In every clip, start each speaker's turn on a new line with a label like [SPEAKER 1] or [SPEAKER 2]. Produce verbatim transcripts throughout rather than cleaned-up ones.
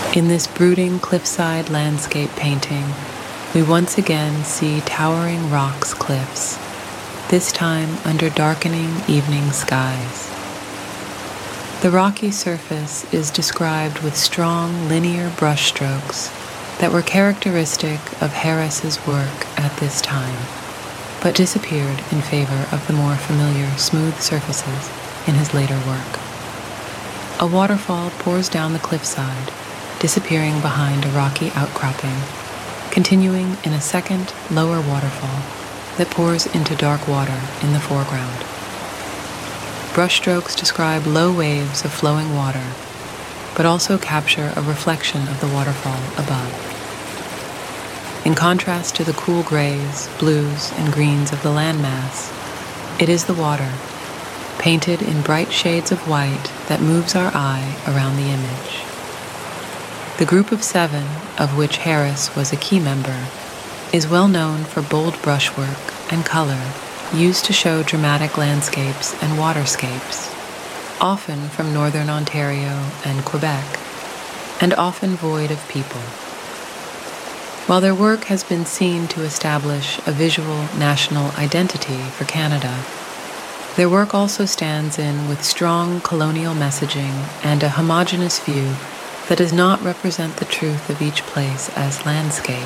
[SPEAKER 1] In this brooding cliffside landscape painting, we once again see towering rocks cliffs, this time under darkening evening skies. The rocky surface is described with strong linear brushstrokes that were characteristic of Harris's work at this time, but disappeared in favor of the more familiar smooth surfaces in his later work. A waterfall pours down the cliffside, disappearing behind a rocky outcropping, continuing in a second, lower waterfall that pours into dark water in the foreground. Brushstrokes describe low waves of flowing water, but also capture a reflection of the waterfall above. In contrast to the cool grays, blues, and greens of the landmass, it is the water, painted in bright shades of white, that moves our eye around the image. The group of seven, of which Harris was a key member, is well known for bold brushwork and color used to show dramatic landscapes and waterscapes, often from northern Ontario and Quebec, and often void of people. While their work has been seen to establish a visual national identity for Canada, their work also stands in with strong colonial messaging and a homogeneous view that does not represent the truth of each place as landscape.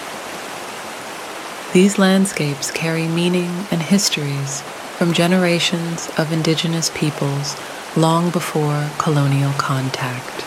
[SPEAKER 1] These landscapes carry meaning and histories from generations of Indigenous peoples long before colonial contact.